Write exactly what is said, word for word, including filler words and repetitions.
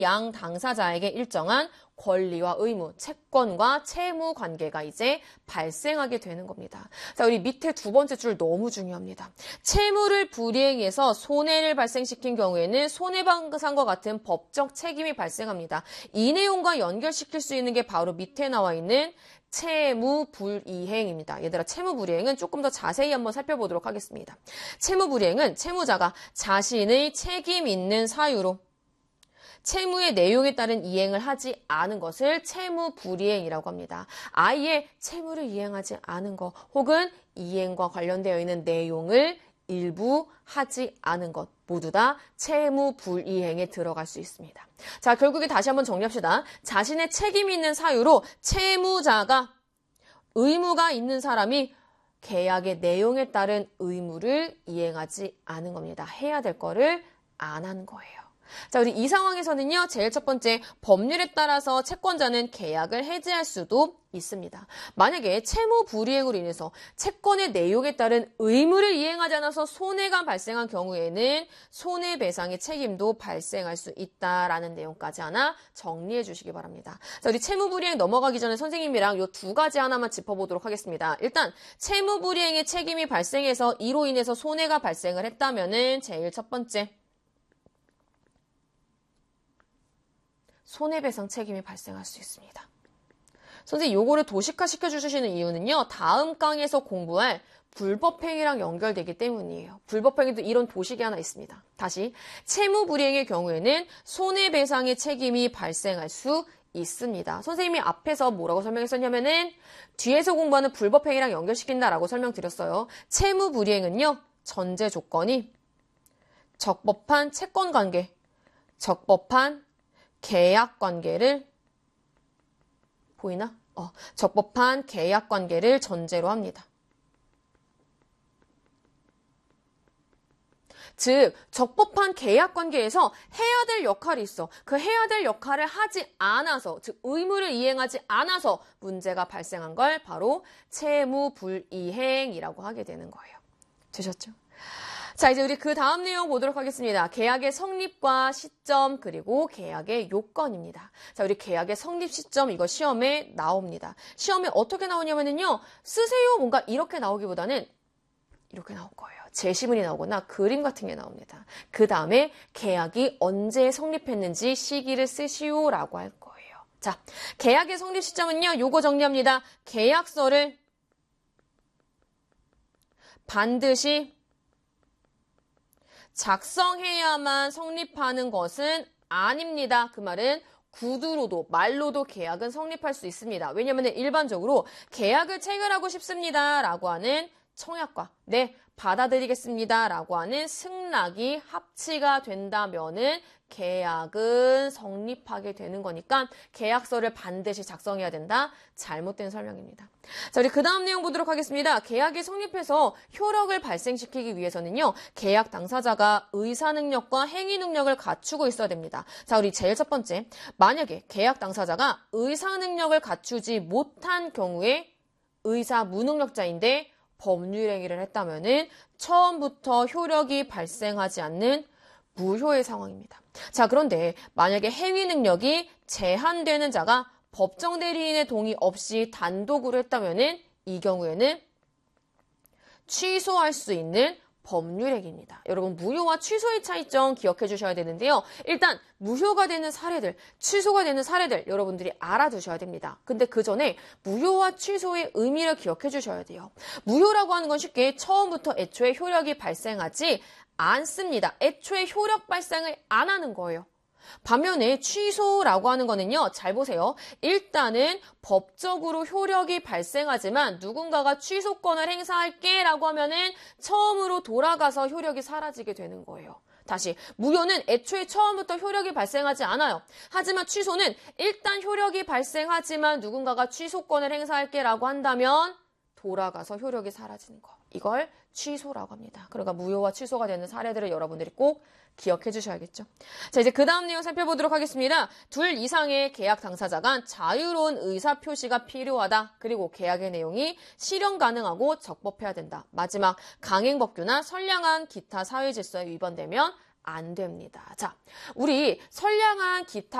양 당사자에게 일정한 권리와 의무, 채권과 채무 관계가 이제 발생하게 되는 겁니다. 자, 우리 밑에 두 번째 줄 너무 중요합니다. 채무를 불이행해서 손해를 발생시킨 경우에는 손해배상과 같은 법적 책임이 발생합니다. 이 내용과 연결시킬 수 있는 게 바로 밑에 나와 있는 채무불이행입니다. 얘들아, 채무불이행은 조금 더 자세히 한번 살펴보도록 하겠습니다. 채무불이행은 채무자가 자신의 책임 있는 사유로 채무의 내용에 따른 이행을 하지 않은 것을 채무불이행이라고 합니다. 아예 채무를 이행하지 않은 것 혹은 이행과 관련되어 있는 내용을 일부 하지 않은 것 모두 다 채무불이행에 들어갈 수 있습니다. 자, 결국에 다시 한번 정리합시다. 자신의 책임이 있는 사유로 채무자가 의무가 있는 사람이 계약의 내용에 따른 의무를 이행하지 않은 겁니다. 해야 될 거를 안 한 거예요. 자, 우리 이 상황에서는요, 제일 첫 번째, 법률에 따라서 채권자는 계약을 해지할 수도 있습니다. 만약에 채무 불이행으로 인해서 채권의 내용에 따른 의무를 이행하지 않아서 손해가 발생한 경우에는 손해배상의 책임도 발생할 수 있다라는 내용까지 하나 정리해 주시기 바랍니다. 자, 우리 채무 불이행 넘어가기 전에 선생님이랑 이 두 가지 하나만 짚어보도록 하겠습니다. 일단 채무 불이행의 책임이 발생해서 이로 인해서 손해가 발생을 했다면은 제일 첫 번째, 손해배상 책임이 발생할 수 있습니다. 선생님, 요거를 도식화 시켜주시는 이유는요, 다음 강에서 공부할 불법행위랑 연결되기 때문이에요. 불법행위도 이런 도식이 하나 있습니다. 다시, 채무불이행의 경우에는 손해배상의 책임이 발생할 수 있습니다. 선생님이 앞에서 뭐라고 설명했었냐면은 뒤에서 공부하는 불법행위랑 연결시킨다라고 설명드렸어요. 채무불이행은요, 전제 조건이 적법한 채권관계, 적법한 계약관계를 보이나? 어, 적법한 계약관계를 전제로 합니다. 즉, 적법한 계약관계에서 해야 될 역할이 있어. 그 해야 될 역할을 하지 않아서, 즉 의무를 이행하지 않아서 문제가 발생한 걸 바로 채무불이행이라고 하게 되는 거예요. 되셨죠? 자, 이제 우리 그 다음 내용 보도록 하겠습니다. 계약의 성립과 시점 그리고 계약의 요건입니다. 자, 우리 계약의 성립 시점 이거 시험에 나옵니다. 시험에 어떻게 나오냐면요. 쓰세요 뭔가 이렇게 나오기보다는 이렇게 나올 거예요. 제시문이 나오거나 그림 같은 게 나옵니다. 그 다음에 계약이 언제 성립했는지 시기를 쓰시오라고 할 거예요. 자, 계약의 성립 시점은요. 요거 정리합니다. 계약서를 반드시 작성해야만 성립하는 것은 아닙니다. 그 말은 구두로도 말로도 계약은 성립할 수 있습니다. 왜냐하면 일반적으로 계약을 체결하고 싶습니다 라고 하는 청약과 네 받아들이겠습니다 라고 하는 승낙이 합치가 된다면은 계약은 성립하게 되는 거니까 계약서를 반드시 작성해야 된다. 잘못된 설명입니다. 자, 우리 그 다음 내용 보도록 하겠습니다. 계약이 성립해서 효력을 발생시키기 위해서는요. 계약 당사자가 의사 능력과 행위 능력을 갖추고 있어야 됩니다. 자, 우리 제일 첫 번째. 만약에 계약 당사자가 의사 능력을 갖추지 못한 경우에 의사 무능력자인데 법률 행위를 했다면은 처음부터 효력이 발생하지 않는 무효의 상황입니다. 자, 그런데 만약에 행위 능력이 제한되는 자가 법정 대리인의 동의 없이 단독으로 했다면은 이 경우에는 취소할 수 있는 법률행위입니다. 여러분, 무효와 취소의 차이점 기억해 주셔야 되는데요. 일단 무효가 되는 사례들, 취소가 되는 사례들 여러분들이 알아두셔야 됩니다. 근데 그 전에 무효와 취소의 의미를 기억해 주셔야 돼요. 무효라고 하는 건 쉽게 처음부터 애초에 효력이 발생하지 않습니다. 애초에 효력 발생을 안 하는 거예요. 반면에 취소라고 하는 거는요. 잘 보세요. 일단은 법적으로 효력이 발생하지만 누군가가 취소권을 행사할게 라고 하면은 처음으로 돌아가서 효력이 사라지게 되는 거예요. 다시, 무효는 애초에 처음부터 효력이 발생하지 않아요. 하지만 취소는 일단 효력이 발생하지만 누군가가 취소권을 행사할게 라고 한다면 돌아가서 효력이 사라지는 거. 이걸 취소라고 합니다. 그러니까 무효와 취소가 되는 사례들을 여러분들이 꼭 기억해 주셔야겠죠. 자, 이제 그 다음 내용 살펴보도록 하겠습니다. 둘 이상의 계약 당사자가 자유로운 의사 표시가 필요하다. 그리고 계약의 내용이 실현 가능하고 적법해야 된다. 마지막, 강행법규나 선량한 기타 사회 질서에 위반되면 안 됩니다. 자, 우리 선량한 기타